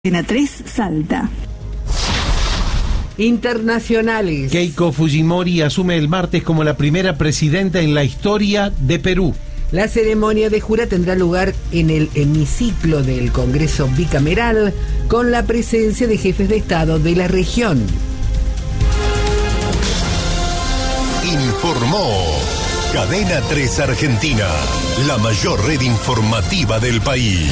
Cadena 3 Salta. Internacionales. Keiko Fujimori asume el martes como la primera presidenta en la historia de Perú. La ceremonia de jura tendrá lugar en el hemiciclo del Congreso Bicameral con la presencia de jefes de Estado de la región. Informó Cadena 3 Argentina, la mayor red informativa del país.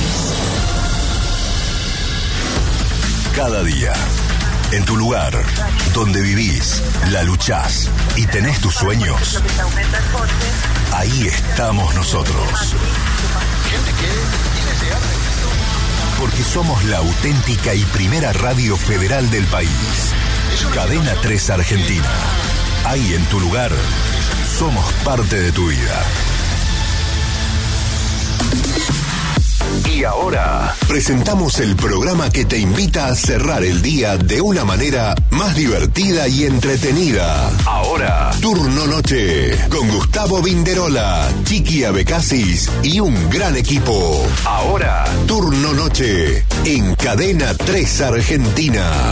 Cada día, en tu lugar, donde vivís, la luchás y tenés tus sueños, ahí estamos nosotros. Porque somos la auténtica y primera radio federal del país. Cadena 3 Argentina. Ahí en tu lugar, somos parte de tu vida. Y ahora presentamos el programa que te invita a cerrar el día de una manera más divertida y entretenida. Ahora, Turno Noche, con Gustavo Vinderola, Chiqui Abecasis y un gran equipo. Ahora, Turno Noche, en Cadena 3 Argentina.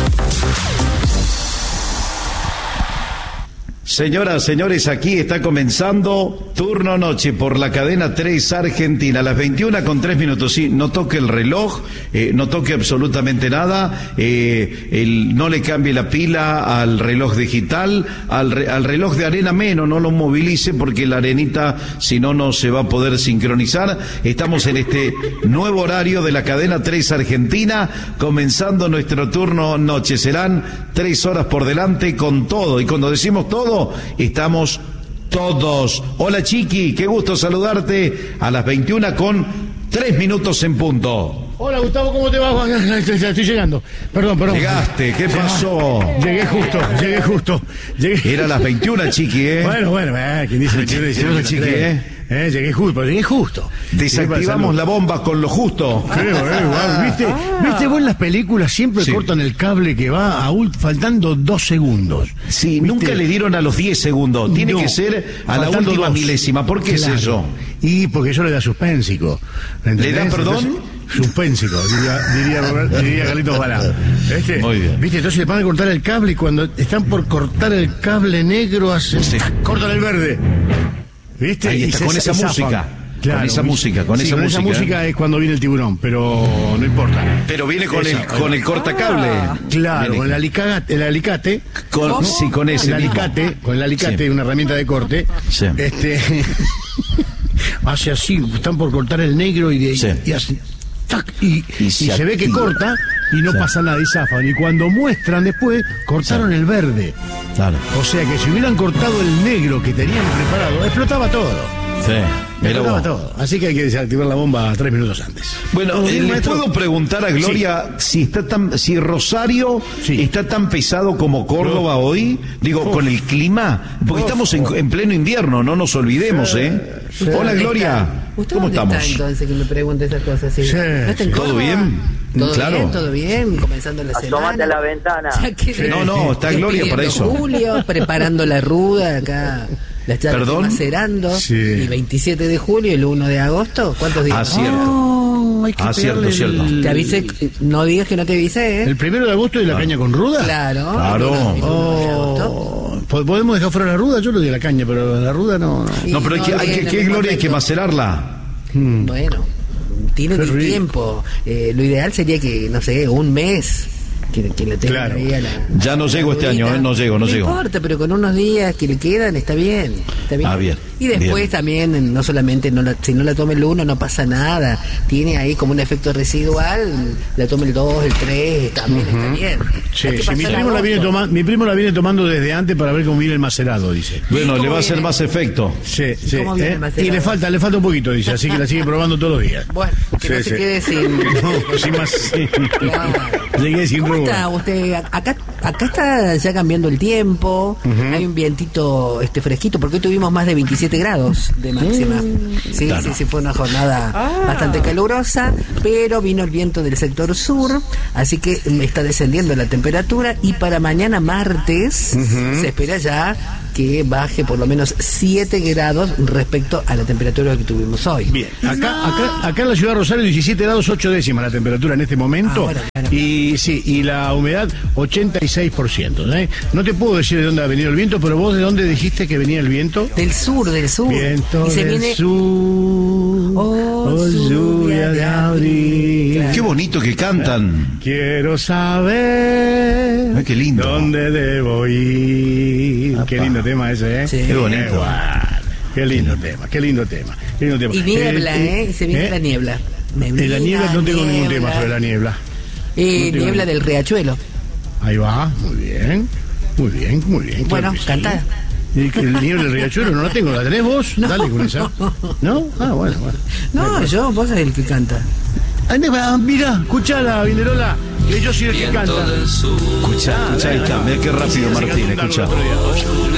Señoras, señores, aquí está comenzando Turno Noche por la Cadena 3 Argentina, a las 21:03. Sí, no toque el reloj, no toque absolutamente nada, no le cambie la pila al reloj digital, al reloj de arena menos, no lo movilice porque la arenita, si no, no se va a poder sincronizar. Estamos en este nuevo horario de la Cadena 3 Argentina, comenzando nuestro Turno Noche. Serán 3 horas por delante con todo, y cuando decimos todo, estamos todos. Hola Chiqui, qué gusto saludarte a las 21:03 en punto. Hola Gustavo, ¿cómo te va? Estoy llegando. Perdón. Llegaste, ¿qué pasó? Llegué justo. Era a las 21, Chiqui, ¿eh? Bueno, ¿quién dice 21? Chiqui, Llegué justo. Desactivamos la bomba con lo justo. ¿Viste vos en las películas siempre cortan el cable que va faltando 2 segundos? Sí, ¿viste? Nunca le dieron a los 10 segundos. Tiene que ser a la última 2 milésima. ¿Por qué claro. Es eso? Y porque eso le da suspensico. ¿Le da perdón? Suspensico, diría Carlitos Balá. Muy bien. ¿Viste? Entonces le van a cortar el cable y cuando están por cortar el cable negro hacen... Sí. Cortan el verde. ¿Viste? Ahí está, con esa música. Claro, con esa música es cuando viene el tiburón, pero no importa. Pero viene con el cortacable. Claro, con el alicate. Con ese el alicate, con el alicate, sí. Una herramienta de corte. Sí. Hace así, están por cortar el negro y hace tac, y se ve que corta y no pasa nada y zafan. Y cuando muestran después, cortaron el verde. Claro. O sea que si hubieran cortado el negro que tenían preparado, explotaba todo. Sí. Explotaba todo. Así que hay que desactivar la bomba 3 minutos antes. Bueno, ¿le puedo preguntar a Gloria si Rosario está tan pesado como Córdoba hoy? Digo, con el clima, porque estamos en pleno invierno, no nos olvidemos, Hola Gloria, ¿cómo estamos? Está, entonces que me pregunte esas cosas. ¿Sí? ¿Todo bien? Todo bien, comenzando la semana. Asómate a la ventana. No, está Gloria para eso. Julio, preparando la ruda acá. La está macerando. Sí. El 27 de julio y el 1 de agosto. ¿Cuántos días? Cierto. Te avisé, no digas que no te avisé, ¿El 1 de agosto de la caña con ruda? Claro. ¿Podemos dejar fuera la ruda? Yo lo di a la caña, pero la ruda no. No, pero ¿qué Gloria? Hay que macerarla. Bueno, tiene tiempo. Lo ideal sería que, no sé, un mes. Que le tenga ahí a la... Ya no llego este año, no llego. No importa, pero con unos días que le quedan está bien. Bien. Y después también, no solamente, si no la toma el 1 no pasa nada. Tiene ahí como un efecto residual, la toma el 2, el 3, también está bien. Sí, mi primo la viene tomando desde antes para ver cómo viene el macerado, dice. Bueno, le va a hacer más efecto. Sí. Y le falta un poquito, dice, así que la sigue probando todos los días. Bueno, que no se quede sin más. Llegué sin ruda. ¿Cómo está usted? Acá está ya cambiando el tiempo, hay un vientito fresquito, porque hoy tuvimos más de 27 grados de máxima. Sí, fue una jornada bastante calurosa, pero vino el viento del sector sur, así que está descendiendo la temperatura y para mañana martes se espera ya que que baje por lo menos 7 grados respecto a la temperatura que tuvimos hoy. Bien, acá en la ciudad de Rosario 17 grados 8 décimas la temperatura en este momento. Bueno. Y sí, y la humedad 86%. No te puedo decir de dónde ha venido el viento, pero vos de dónde dijiste que venía el viento. Del sur. Viento y se del viene... sur, lluvia de abril. Claro. Qué bonito que cantan. Quiero saber. Ay, qué lindo. ¿Dónde debo ir? Apa. Qué lindo tema ese, ¿eh? Sí. Qué bonito. Qué lindo tema, qué lindo tema. Y niebla, y se viene la niebla. De la niebla no tengo ningún tema sobre la niebla. Niebla del riachuelo. Ahí va, muy bien. Bueno, claro cantá. ¿Y el niebla del riachuelo no la tengo? ¿La tenés vos? No. Dale con esa. ¿No? Ah, bueno. No, vos sos el que canta. Mira, escuchala, Vinderola, que yo soy el que canta. Escucha, ahí está, mira qué rápido, Martín, escucha.